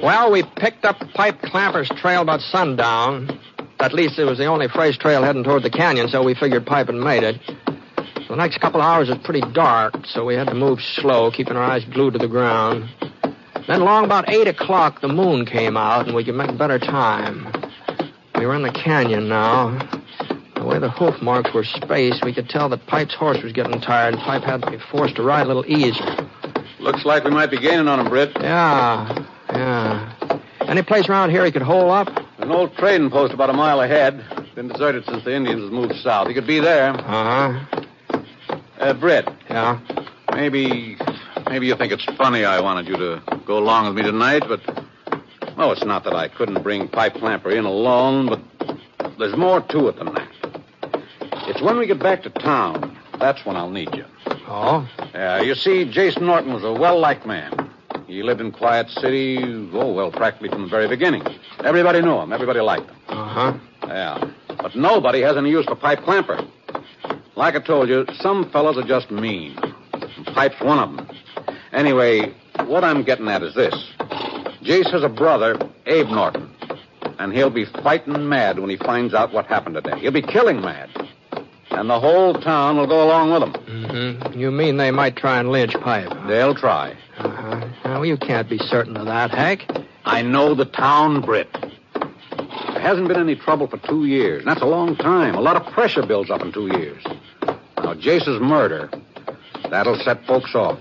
Well, we picked up Pipe Clamper's trail about sundown. At least it was the only fresh trail heading toward the canyon, so we figured Pipe had made it. The next couple of hours was pretty dark, so we had to move slow, keeping our eyes glued to the ground. Then along about 8 o'clock, the moon came out, and we could make better time. We were in the canyon now. The way the hoof marks were spaced, we could tell that Pipe's horse was getting tired, and Pipe had to be forced to ride a little easier. Looks like we might be gaining on him, Britt. Yeah. Any place around here he could hole up? An old trading post about a mile ahead. Been deserted since the Indians moved south. He could be there. Uh-huh. Britt. Yeah? Maybe you think it's funny I wanted you to go along with me tonight, but... Oh, it's not that I couldn't bring Pipe Clamper in alone, but there's more to it than that. It's when we get back to town. That's when I'll need you. Oh? Yeah, you see, Jason Norton was a well-liked man. He lived in Quiet City, practically from the very beginning. Everybody knew him. Everybody liked him. Uh-huh. Yeah. But nobody has any use for Pipe Clamper. Like I told you, some fellows are just mean. Pipe's one of them. Anyway, what I'm getting at is this. Jace has a brother, Abe Norton, and he'll be fighting mad when he finds out what happened today. He'll be killing mad. And the whole town will go along with him. Mm-hmm. You mean they might try and lynch Pipe? Huh? They'll try. Uh-huh. Well, you can't be certain of that, Hank. I know the town, Britt. There hasn't been any trouble for 2 years, and that's a long time. A lot of pressure builds up in 2 years. Now, Jace's murder, that'll set folks off.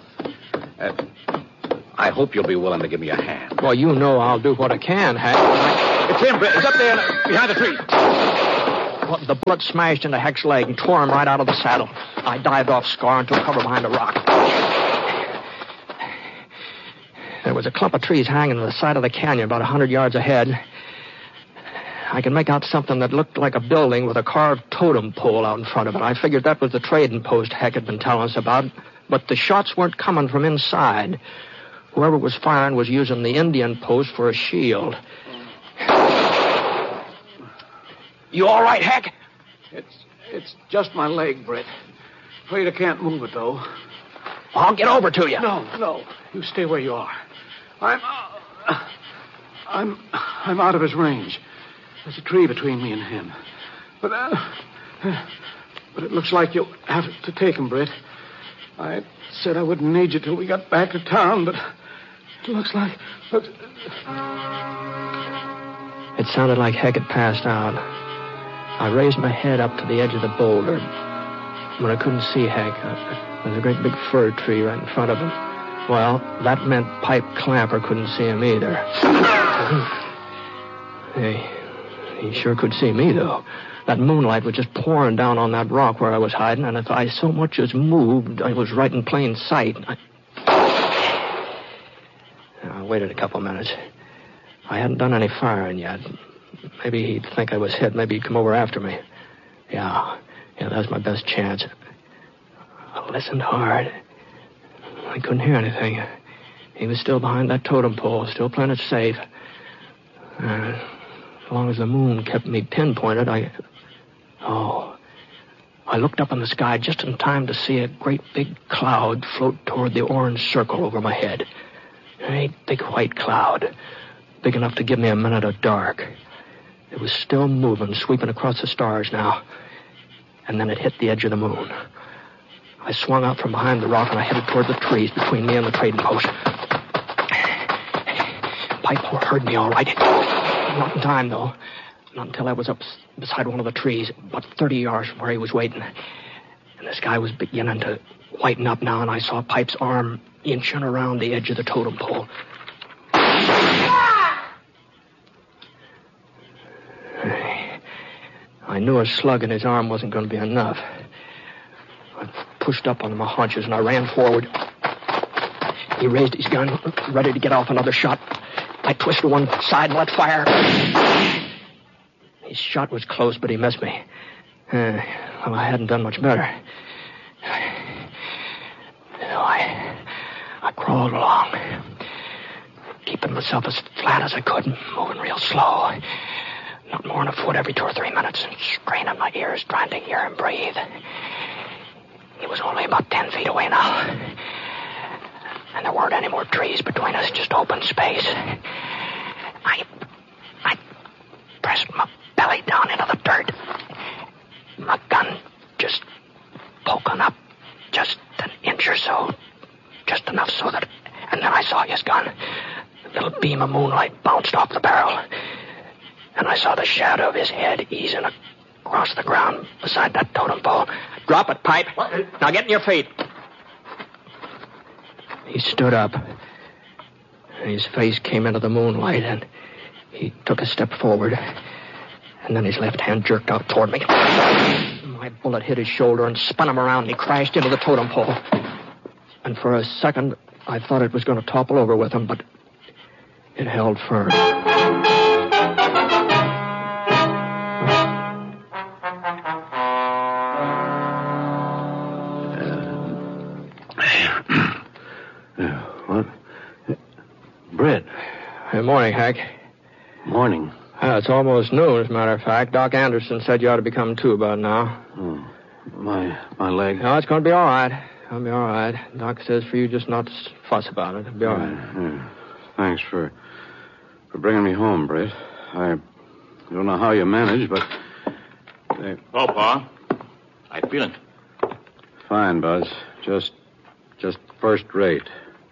I hope you'll be willing to give me a hand. Well, you know I'll do what I can, Hank. It's him, Britt. He's up there behind the tree. Well, the bullet smashed into Heck's leg and tore him right out of the saddle. I dived off Scar and took cover behind a rock. There was a clump of trees hanging to the side of the canyon about 100 yards ahead. I could make out something that looked like a building with a carved totem pole out in front of it. I figured that was the trading post Heck had been telling us about, but the shots weren't coming from inside. Whoever was firing was using the Indian post for a shield. You all right, Heck? It's just my leg, Britt. Afraid I can't move it, though. I'll get over to you. No. You stay where you are. I'm out of his range. There's a tree between me and him. But it looks like you'll have to take him, Britt. I said I wouldn't need you till we got back to town, but it looks like... It sounded like Heck had passed out. I raised my head up to the edge of the boulder. When I couldn't see Heck, there was a great big fir tree right in front of him. Well, that meant Pipe Clamper couldn't see him either. He sure could see me, though. That moonlight was just pouring down on that rock where I was hiding, and if I so much as moved, I was right in plain sight. I waited a couple minutes. I hadn't done any firing yet. Maybe he'd think I was hit. Maybe he'd come over after me. Yeah, that was my best chance. I listened hard. I couldn't hear anything. He was still behind that totem pole, still playing it safe. As long as the moon kept me pinpointed, I looked up in the sky just in time to see a great big cloud float toward the orange circle over my head. A great big white cloud, big enough to give me a minute of dark. It was still moving, sweeping across the stars now. And then it hit the edge of the moon. I swung out from behind the rock and I headed toward the trees between me and the trading post. Pipe heard me all right. Not in time, though. Not until I was up beside one of the trees, about 30 yards from where he was waiting. And the sky was beginning to whiten up now, and I saw Pipe's arm inching around the edge of the totem pole. I knew a slug in his arm wasn't going to be enough. I pushed up on my haunches, and I ran forward. He raised his gun, ready to get off another shot. I twisted to one side and let fire. His shot was close, but he missed me. Well, I hadn't done much better. I crawled along, keeping myself as flat as I could, moving real slow. Not more than a foot every 2 or 3 minutes, and straining my ears, trying to hear him breathe. He was only about 10 feet away now. And there weren't any more trees between us, just open space. little beam of moonlight bounced off the barrel. And I saw the shadow of his head easing across the ground beside that totem pole. Drop it, Pipe. What? Now get in your feet. He stood up. And his face came into the moonlight, and he took a step forward. And then his left hand jerked out toward me. My bullet hit his shoulder and spun him around, and he crashed into the totem pole. And for a second, I thought it was going to topple over with him, but it held firm. What? Britt. Good morning, Hank. Morning. It's almost noon, as a matter of fact. Doc Anderson said you ought to be coming to about now. Oh, my leg. No, it's going to be all right. It'll be all right. Doc says for you just not to fuss about it. It'll be all right. Yeah. Thanks for bringing me home, Britt. I don't know how you managed, but... Oh, Pa. How you feeling? Fine, Buzz. Just first rate.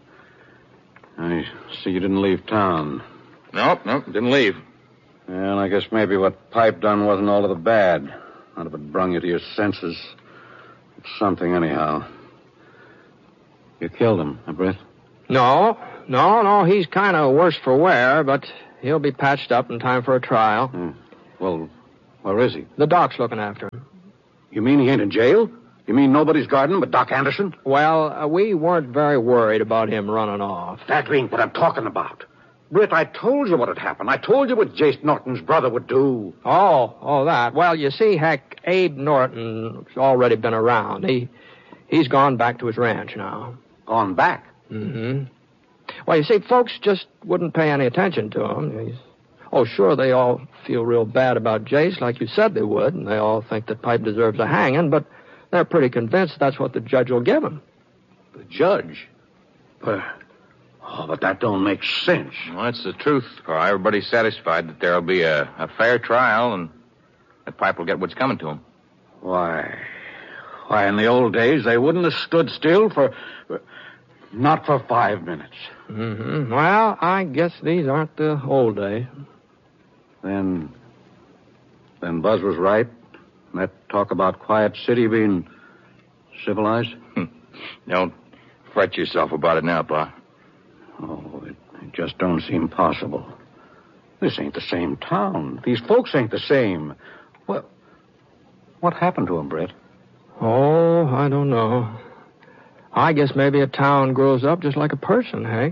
I see you didn't leave town. Nope, didn't leave. Well, I guess maybe what Pipe done wasn't all of the bad. Not if it brung you to your senses. It's something, anyhow. You killed him, huh, Britt? No. He's kind of worse for wear, but he'll be patched up in time for a trial. Well, where is he? The doc's looking after him. You mean he ain't in jail? You mean nobody's guarding him but Doc Anderson? Well, we weren't very worried about him running off. That ain't what I'm talking about. Britt, I told you what had happened. I told you what Jace Norton's brother would do. Oh, that. Well, you see, Heck, Abe Norton's already been around. He's gone back to his ranch now. Gone back? Mm-hmm. Well, you see, folks just wouldn't pay any attention to him. Sure, they all feel real bad about Jace, like you said they would, and they all think that Pipe deserves a hanging, but they're pretty convinced that's what the judge will give him. The judge? But that don't make sense. Well, that's the truth, Carl. Everybody's satisfied that there'll be a fair trial and that Pipe will get what's coming to him. Why, in the old days, they wouldn't have stood still not for 5 minutes. Mm-hmm. Well, I guess these aren't the old days. Then Buzz was right? That talk about Quiet City being civilized? Don't fret yourself about it now, Pa. Oh, it just don't seem possible. This ain't the same town. These folks ain't the same. Well, what happened to him, Britt? Oh, I don't know. I guess maybe a town grows up just like a person, Hank.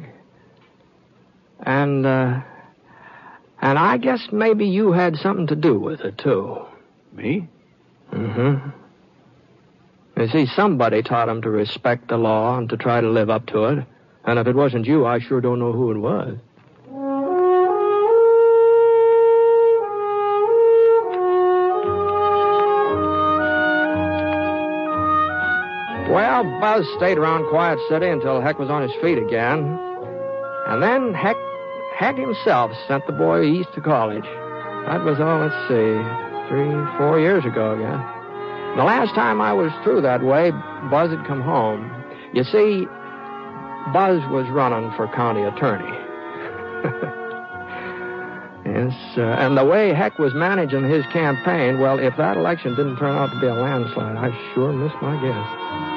And I guess maybe you had something to do with it, too. Me? Mm-hmm. You see, somebody taught him to respect the law and to try to live up to it. And if it wasn't you, I sure don't know who it was. Well, Buzz stayed around Quiet City until Heck was on his feet again. And then Heck himself sent the boy east to college. That was, 3-4 years ago again. The last time I was through that way, Buzz had come home. You see, Buzz was running for county attorney. Yes, and the way Heck was managing his campaign, well, if that election didn't turn out to be a landslide, I sure missed my guess.